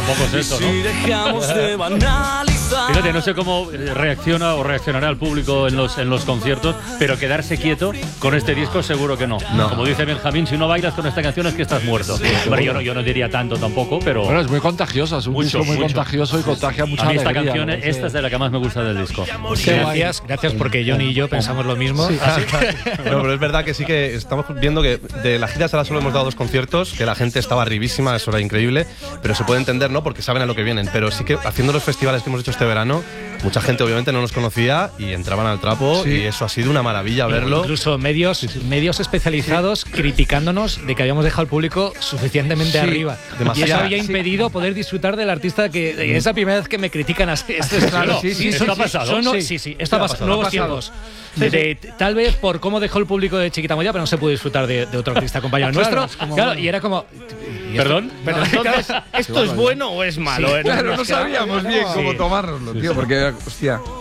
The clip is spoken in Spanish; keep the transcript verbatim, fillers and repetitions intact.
tampoco es eso, ¿no? Fíjate, no sé cómo reacciona o reaccionará el público en los, en los conciertos, pero quedarse quieto con este disco seguro que no. no. Como dice Benjamín, si no bailas con esta canción es que estás muerto. Hombre, yo no, yo no diría tanto tampoco, pero... Bueno, es muy contagiosa, es un mucho, disco muy mucho. contagioso y contagia mucha A mí esta alegría, canción, ¿no? esta es de la que más me gusta del disco. Gracias, gracias porque Johnny y yo pensamos lo mismo. Sí. Así que... No, pero es verdad que sí que estamos viendo que de la gira hasta ahora solo hemos dado dos conciertos, que la gente estaba arribísima, eso era increíble, pero se puede entender, ¿no? Porque saben a lo que vienen. Pero sí que haciendo los festivales que hemos hecho este verano, mucha gente obviamente no nos conocía y entraban al trapo, sí. Y eso ha sido una maravilla verlo. Incluso medios, sí, sí. medios especializados sí. criticándonos de que habíamos dejado al público suficientemente sí. arriba. Demasiado. Y eso había sí. impedido poder disfrutar del artista que es la primera vez que me critican así. Esto es claro, sí, sí, esto ha pasado. Son, sí, sí, sí, esto ha pasado. Nuevos ha pasado. tiempos. De, de, tal vez por cómo dejó el público de Chiquita Moya, pero no se pudo disfrutar de, de otro artista compañero claro, nuestro. como... Claro, y era como... ¿Y ¿Perdón? Pero entonces, ¿esto es bueno o es malo? Sí, claro, no sabíamos bien cómo tomárnoslo, tío, porque, hostia...